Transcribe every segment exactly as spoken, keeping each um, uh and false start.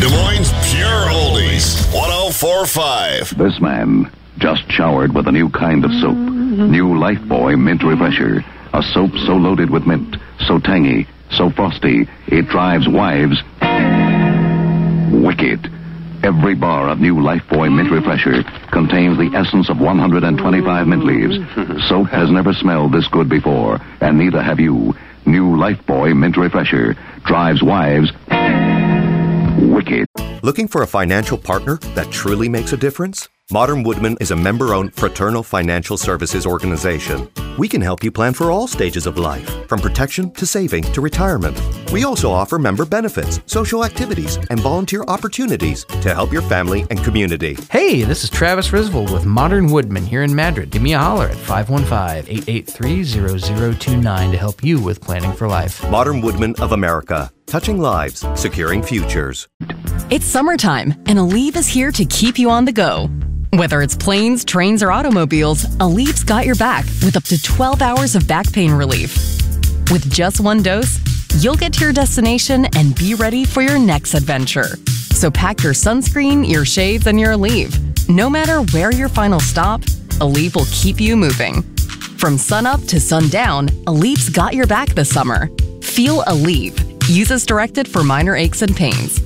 Des Moines' Pure Oldies, one oh four point five. This man just showered with a new kind of soap. New Lifebuoy Mint Refresher. A soap so loaded with mint, so tangy, so frosty, it drives wives wicked. Every bar of new Lifebuoy Mint Refresher contains the essence of one hundred twenty-five mint leaves. Soap has never smelled this good before, and neither have you. New Lifebuoy Mint Refresher drives wives wicked. Looking for a financial partner that truly makes a difference? Modern Woodmen is a member-owned fraternal financial services organization. We can help you plan for all stages of life, from protection to saving to retirement. We also offer member benefits, social activities, and volunteer opportunities to help your family and community. Hey, this is Travis Risvold with Modern Woodmen here in Madrid. Give me a holler at five one five, eight eight three, zero zero two nine to help you with planning for life. Modern Woodmen of America. Touching lives, securing futures. It's summertime, and Aleve is here to keep you on the go. Whether it's planes, trains, or automobiles, Aleve's got your back with up to twelve hours of back pain relief. With just one dose, you'll get to your destination and be ready for your next adventure. So pack your sunscreen, your shades, and your Aleve. No matter where your final stop, Aleve will keep you moving. From sunup to sundown, Aleve's got your back this summer. Feel Aleve. Use as directed for minor aches and pains.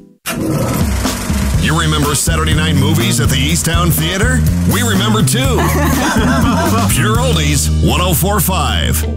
You remember Saturday night movies at the Easttown Theater? We remember too. Pure Oldies, one oh four point five.